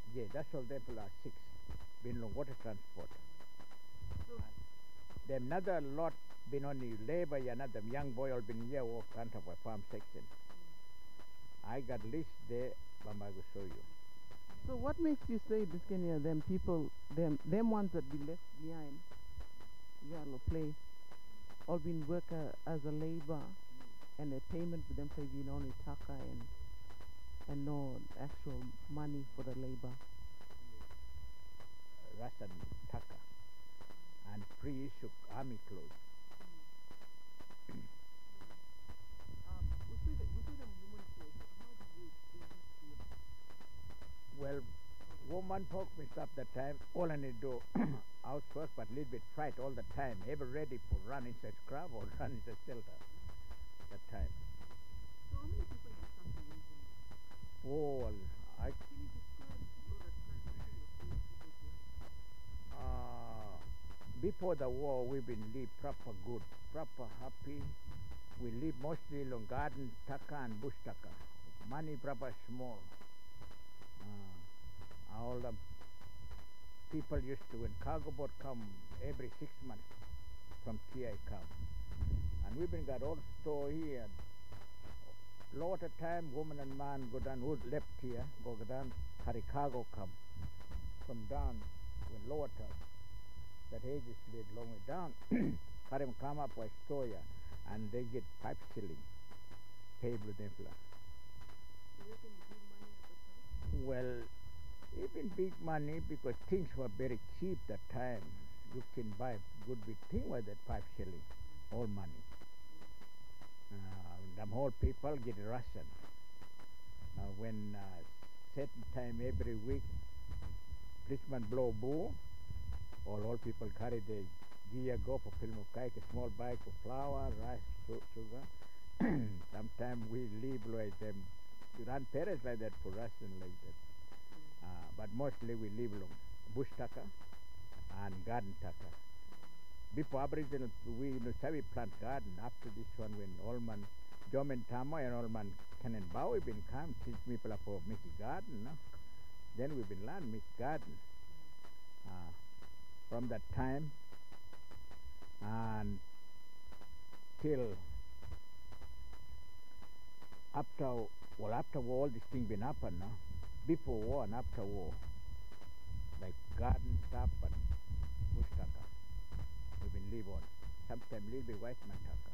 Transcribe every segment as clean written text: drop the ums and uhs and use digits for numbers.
Yeah, that's all them people are six. Been long water transport. So, Them another lot been on the labor, another young boy all been here work on top of farm section. I got list there, but I will show you. so what makes you say, Biskenia, them people, them ones that be left behind, Yalo place, all been worker as a labor, and the payment for them for being only taka and no actual money for the labor. Rasan Taka and pre-issue army clothes. Well, woman folk me stop the time. All I need to do out first, but little bit fright all the time. Ever ready for run inside scrub or run inside shelter. That time. So how many people have come to usually? Oh, well, I Can you describe that time people before the war we been live proper good, proper happy. We live mostly on garden taka and bush taka. Money proper small. All the people used to, when cargo boat come every 6 months from TI come. And we been got all store here. Lot of time woman and man go down, wood left here, go down, carry cargo come. From down, when lower top, that age is laid long way down. Carry them come up by store here, and they get 5 shilling. Pay blue them flat. Well, even big money because things were very cheap that time. You can buy good big thing with that 5 shilling, all money. The whole people get ration. When certain time every week, policeman blow boo, all people carry the gear go for film of cake, a small bag of flour, rice, sugar. Sometimes we leave like them. We run parents like that for ration like that. But mostly we live along bush taka and garden taka. Before Aboriginal, we plant garden. After this one, when Allman, Jom and Tama and Allman Cannon we been come teach people for making garden. No? Then we've been learn make garden. From that time and till after war, all this thing been happen. No? Before war and after war, like garden stuff and bush taka, we've been live on. Sometimes live with white man taka.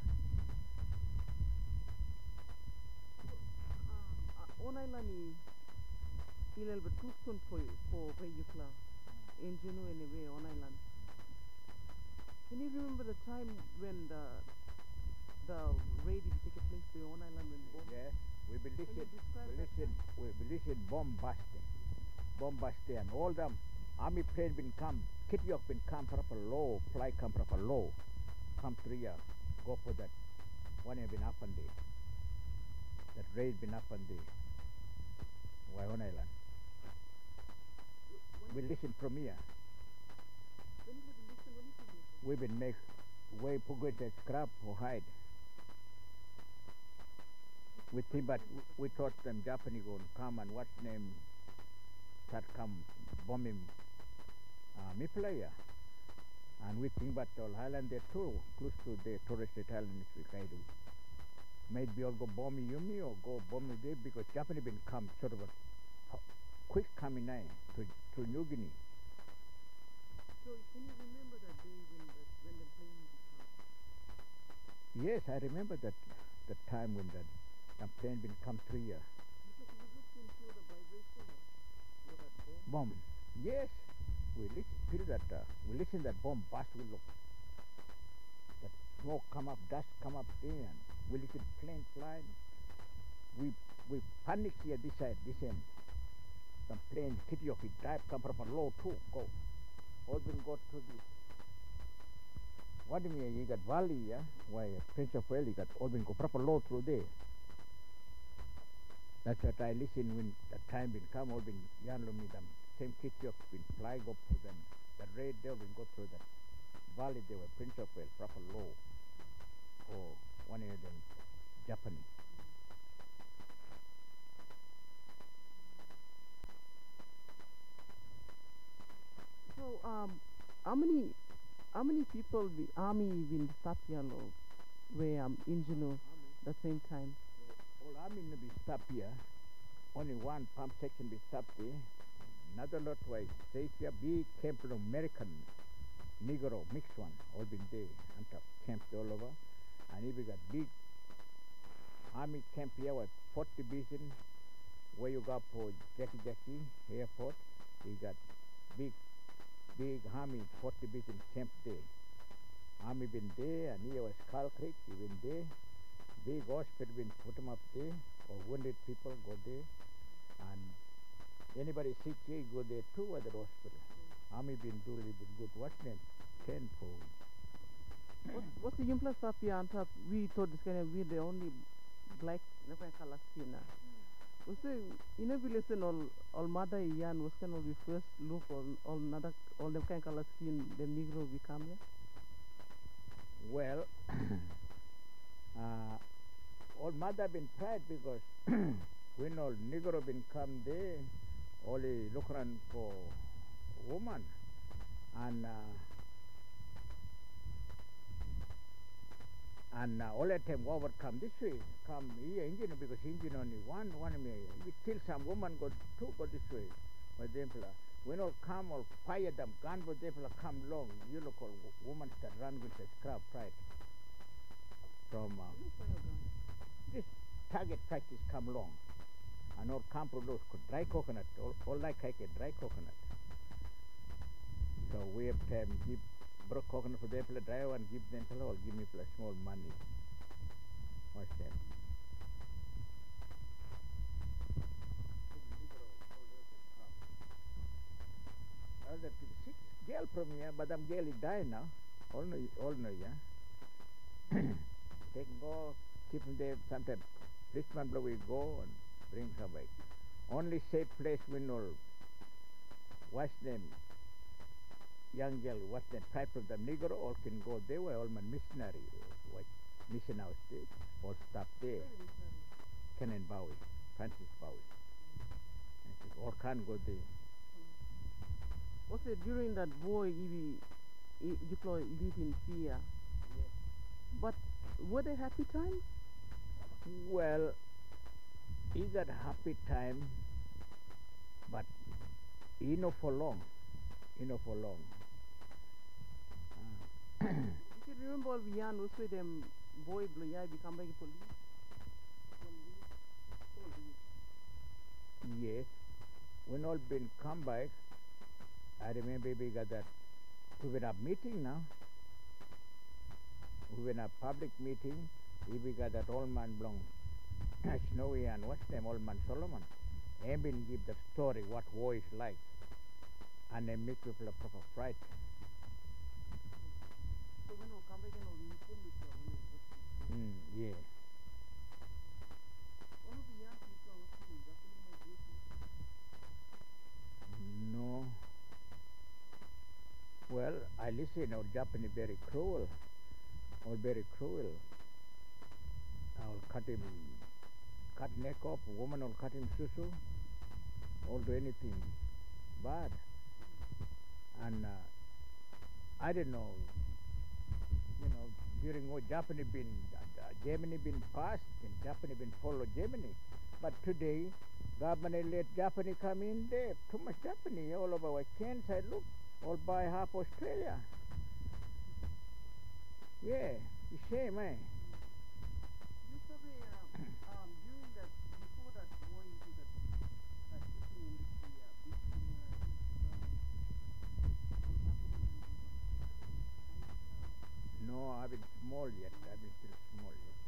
Onailani ilal betuston for Vayukla in Genu anyway on island. Can you remember the time when the raid took place on island when bomb? Yes, we listen bombastic, and all them army plane been come, Kittyok been come proper low, fly come proper low, come 3 years, go for that. One have been up on day. That raid been up on day. Why on island? We listen from here. We been make way to get that scrap or hide. We think, but we thought them Japanese going come and what's name start come bombing me player. And we think, but all island there too, close to the tourist island is Kaidu. Maybe all go bomb Yumi or go bomb there because Japanese been come sort of a quick coming to New Guinea. So can you remember that day when the plane became? Yes, I remember that the time when the plane been come 3 years. Because we looked into the vibration of that bomb. Bomb. Yes, we feel that we listen that bomb burst. We look that smoke come up, dust come up there, and we listen plane flying. We panic here this side, this end. Some plane Kitioki dive come from a low too. Go. All been go to this. What do you mean? You got valley, yeah? Why Prince of Wales, you got all been go proper low through there. That's what I listen when the time been come, all been yanlo me them. Same Kitioki been fly go to them. The raid they been go through that valley. They were Prince of Wales proper low. Or one of them Japanese. how many people the army been stop here, lo, where in Juno the same time? All army no be stop here. Only one pump section be stop there. Another lot was says here big camp of American Negro mixed one, all been there on top camps all over. And if we got big army camp here with 40 division where you go for Jackie airport, he got big army 40 division camp there. Army been there, and here was Skull Creek, he been there. Big hospital been put them up there, or wounded people go there. And anybody sick here, go there too at the hospital. Army been doing good. What's name? 10 for. What's the influence up here on top? We thought this kind of we're the only black never color skin. Also, you know, we listen all mother yan was kind of we first look all another all them kind of color skin the Negro become here. Well, all mother been tried because when all Negro been come there, only look around for woman, and all the time overcome this way, come here engine because engine only one me. Still some woman go this way. For example, when all come or fire them gun, for example, come long, you look all woman start run with a scrap right from this target practice come long, and all come produce dry coconut, all like a dry coconut. So we have to give broke coconut for them, dry one, give them or give me small money. What's that? Other 6 girl from here, but I'm girl is dying now. All know, yeah. Take go, keep them there. Sometimes policeman blow we go and bring her back. Only safe place we know. What's name? Young girl, what's the type of the Negro, all can go there, where all my missionary, white mission house there, all stop there. Kenan Bowie, Francis Bowie. All can't go there. Also, during that war, you live in fear. Yes. But were they happy times? Well, he got happy time, but for long. You can remember all the young also them boy blue yeah become like police. Yes. When all been come back, I remember we got that we were a meeting now. We were in a public meeting. We got that old man belong Snowy and what's name, old man Solomon. And been give the story what war is like. And they make people a proper fright. So when we come back and we Yeah. All of the young people are working in Japanese migration. No. Well, I listen, Japanese very cruel. All very cruel. I'll cut neck off, woman will cut him susu, or do anything bad. And I don't know, during what Japanese been, Germany been passed, and Japanese been follow Germany. But today, government let Japanese come in there, too much Japanese all over our chance. I look, all by half Australia. Yeah, it's shame, eh? You saw the, during that, before that war into that fishing industry, No, I've been small yet. I've been still small yet.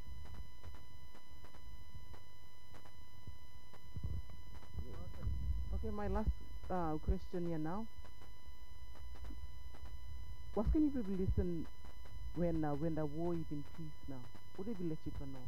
Okay, my last question here now. What can you people listen when the war is in peace now? What do you let you know?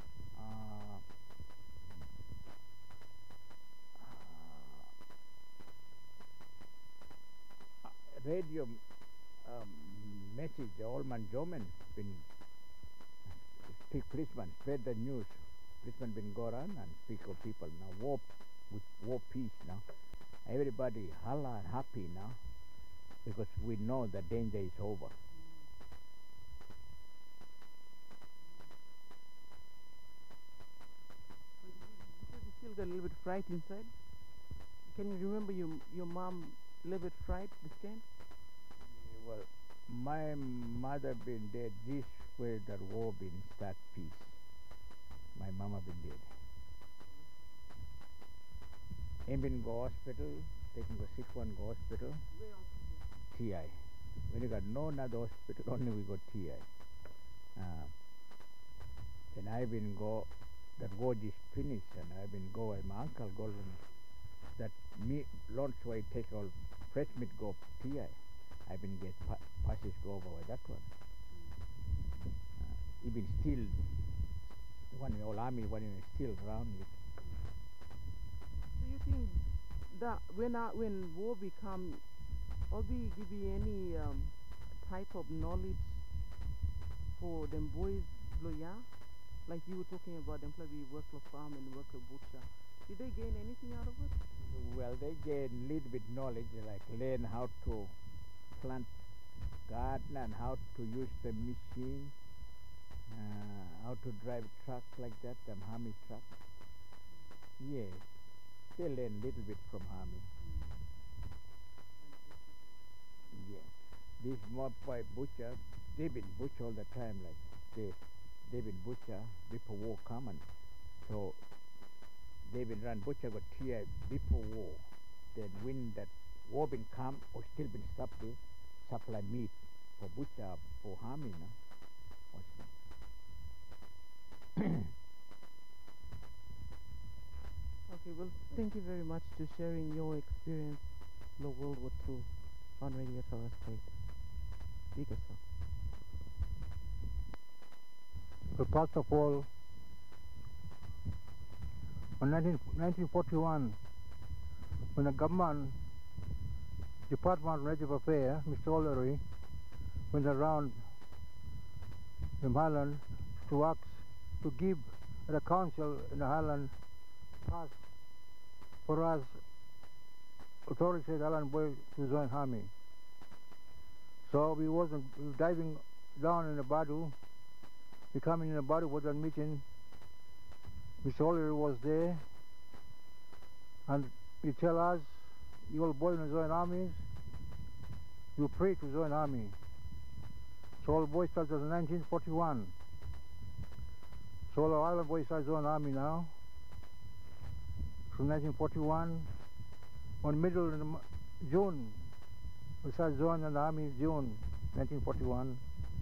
Radio message, old man Joman been speak policeman, spread the news. Policeman been go around and speak of people now. War peace now. Everybody holla and happy now. because we know the danger is over. So you still got a little bit fright inside? Can you remember your mom a little bit fright, Biscayne? Well, my mother been dead this way the war been start peace. My mama been dead. Ain't been go hospital, taking go sick one go hospital, TI. When you got no another hospital, only we got TI. Then I been go, that war is finished, and I been go, and my uncle go, that me, launch why take all fresh meat go TI. I been get passes go over that one. Even still, one in all army, one in still around it. So you think that when war become, or we give you any type of knowledge for them boys, Bloya? Like you were talking about them, probably work a farm and work a butcher. Did they gain anything out of it? Well, they gain little bit knowledge, like learn how to plant garden and how to use the machine, how to drive truck like that, army truck. Yes, they learn little bit from army. Yeah, this mob by butcher, they've been butcher all the time, like they've been butcher before war coming. So they've been run butcher got TI before war. Then when that war been come or still been supply meat for butcher for army, no? Okay, well, thank you very much to sharing your experience in the World War II on Radio Torres Strait. Bigger sir. Well, first of all, in 1941, when the government, Department of Reserve Affairs, Mr. O'Leary, went around the Highland to ask to give the council in the Highland pass for us authorities at Island Boy to join army. So we wasn't diving down in the Badu. We coming in the Badu for that meeting. Mr. O'Leary was there, and he tell us, you all boys to join armies, you pray to join army. So all boys started in 1941. So all our island boys start join army now. From 1941, on middle of June, we start joining the army June 1941.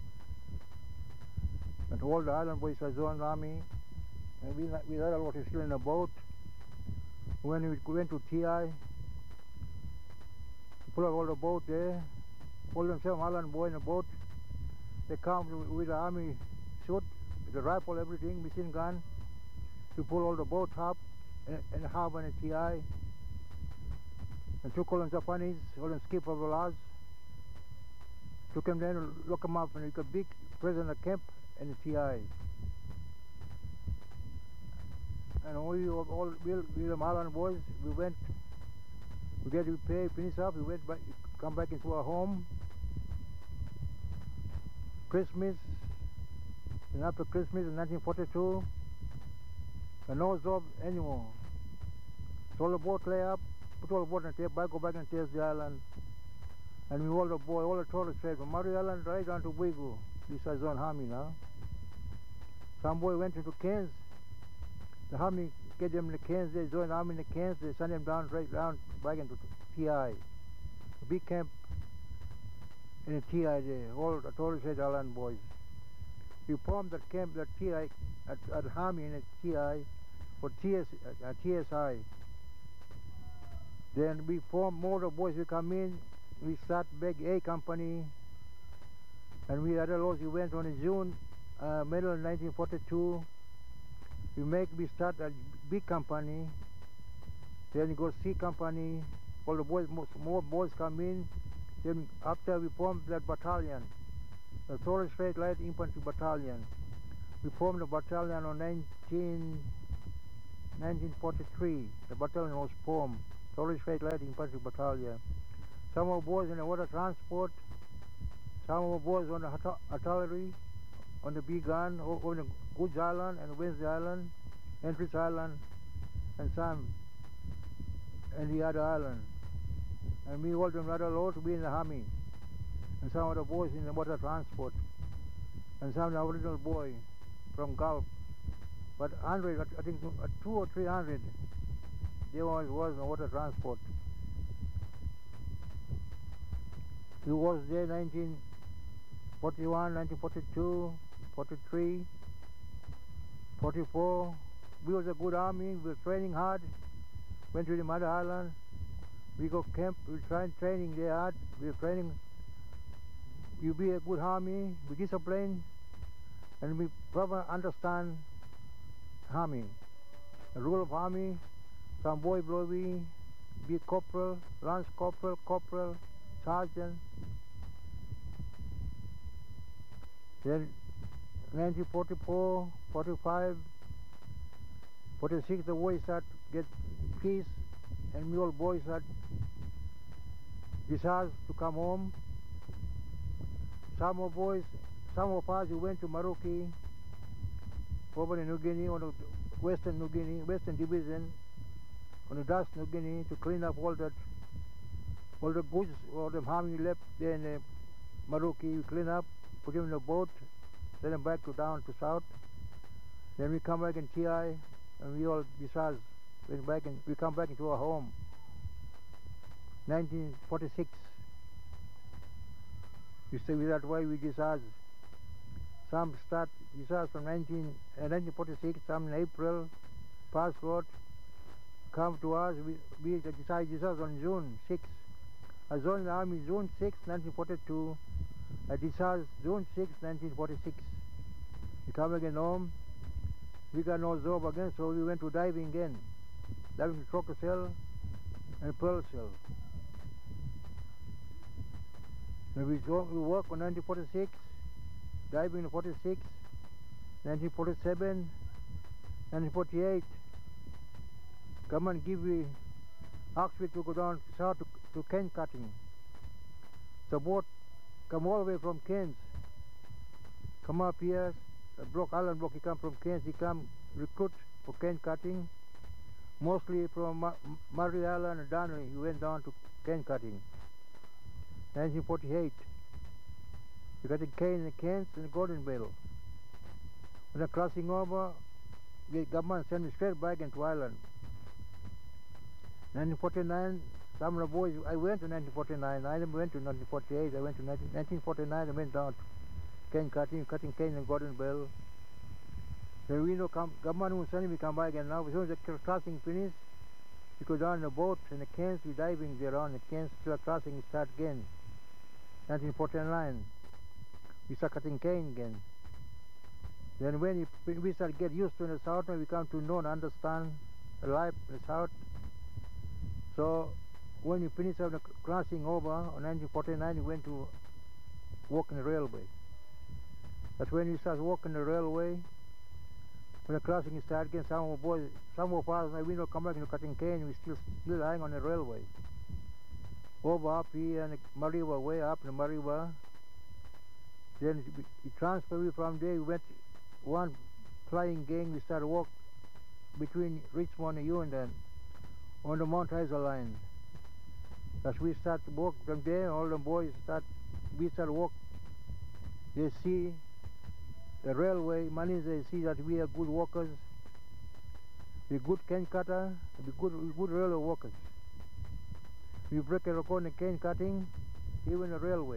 And all the island boys start joining the army. And we had a lot of still in the boat. When we went to TI, we put up all the boat there, all them seven island boys in the boat. They come with the army suit, with the rifle, everything, machine gun. We pull all the boats up and harbor in the TI. And took all them Japanese, all them skip of the laws. Took them there and lock them up, and we got big prisoner camp in the TI. And we the Island boys, we went, we get to pay, finish up, we went back, come back into our home. Christmas, and after Christmas in 1942, and no job anymore. So all the boat lay up, put all the boat and take back, go back and test the island. And we all the boy, all the Torres Strait from Murray Island right down to Wigu. This is on Army now. Some boy went into Cairns. The Army get them in the Cairns, they joined the Army in the Cairns, they send them down right down back into TI. A big camp in the TI there, all the Torres Strait Island boys. We formed that camp, that TI, at Army in the TI for TSI. Then we formed more of boys, we come in, we start big A company, and we had a lot, we went on in June, middle of 1942, we start a big company, then we go C company, all the boys, more boys come in, then after we formed that battalion, the Torres Strait Light Infantry Battalion. We formed the battalion on 1943, the battalion was formed, Torres Strait Light Infantry Battalion. Some of our boys in the water transport, some of our boys on the artillery, on the big gun, on the Goods Island and Wednesday Island, Entrance Island, and some in the other island. And we all them rather low to be in the army. And some of the boys in the water transport. And some of the original boy from Gulf. But 100, I think 200 or 300, they always was in the water transport. He was there 1941, 1942, 43, 44. We was a good army. We were training hard. Went to the Mother Island. We go camp. We tried training there hard. We were training. You be a good army. Be disciplined, and we proper understand army. The rule of army. Some boy below me, be corporal, lance corporal, corporal, sergeant. Then 1944, 45, 46, the boys start get peace, and we all boys start discharged to come home. Some of us who went to Maroki, over in New Guinea, on the Western New Guinea, Western Division, on the Das New Guinea, to clean up all the goods, all the army left there in Maroki. We clean up, put them in a boat, send them back to down to south. Then we come back in TI, and we all discharged. We come back into our home. 1946. You say that's why we discharged. Some start discharged from 1946, some in April, passport, come to us. We decided discharged on June 6. I joined the army June 6, 1942. I discharged June 6, 1946. We come again home. We got no job again, so we went to diving again. Diving to Crocker Cell and Pearl Cell. Then we work on 1946, diving in 46, 1947, 1948. Come and give me Oxford to go down south to cane cutting. The boat come all the way from Cairns. Come up here, Island Block, he come from Cairns, he come recruit for cane cutting. Mostly from Murray Island and Darnley, he went down to cane cutting. 1948. We got a cane in Cairns and Golden Bell. When they're crossing over, the government sent me straight back into Ireland. 1949, some of the boys, I went to 1949, I never went to 1948, I went to 1949, I went down to cane cutting cane in Golden Bell. Then we know government won't send me come back again now. As soon as the crossing finished, we go down in a boat in the Cairns, we diving there on the Cairns till the crossing start again. 1949, we start cutting cane again. Then when we start get used to in the south, we come to know and understand the life in the south. So when we finished the crossing over on 1949, we went to work in the railway. That's when we start working the railway. When the crossing started again, some of us, we don't come back into cutting cane, we still lying on the railway. Over up here and Mariba, way up in Mariba. Then we transferred from there, we went one flying gang, we started walk between Richmond and Ewington on the Mount Isa line. As we start to walk from there, all the boys we start walk. They see the railway, they see that we are good workers, we're good cane cutter, we're good railway workers. We break a record in cane cutting, even the railway.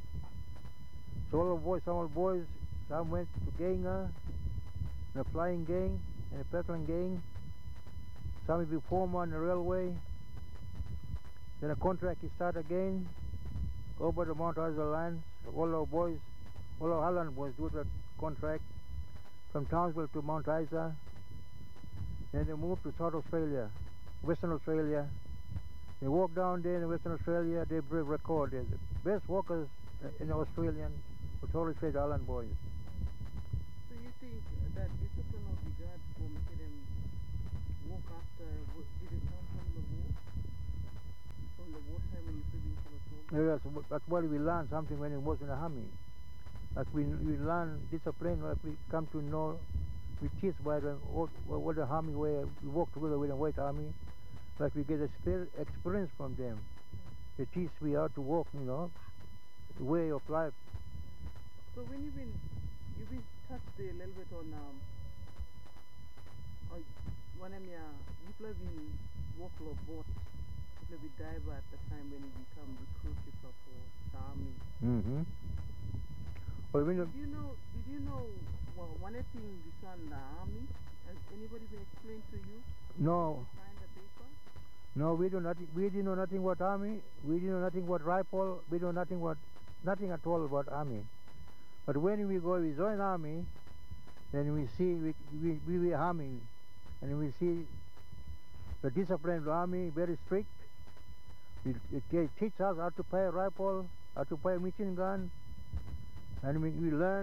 So all the boys, some went to Ganger, the flying gang, and the peddling gang. Some will be foreman on the railway. Then a contract is start again, over the Mount Isa line. All our Highland boys do the contract from Townsville to Mount Isa. Then they move to South Australia, Western Australia. They walk down there in Western Australia, they break record. They're the best workers in Australian, Torres Strait Island boys. So you think that discipline of regard for making them walk after, did it come from the war? From the wartime time when you served in Kuala Yes, that's what we learned something when we was in the army. Like we learn discipline, like we come to know, we teach by what the army way, we work together with the White Army, like we get experience from them. They teach we how to walk, you know, the way of life. So when you've been touched a little bit on one of your, you've been walk or boat, you've been diver at the time when you become recruited for the army. Mm-hmm. Well, Did you know well, one thing you saw in the army? Has anybody been explained to you? No. You signed the paper? No, we didn't know nothing about army. We didn't know nothing about rifle. We know nothing at all about army. But when we join army, then we see we army, and we see the discipline of the army very strict. They teach us how to fire rifle, how to fire machine gun, and we learn.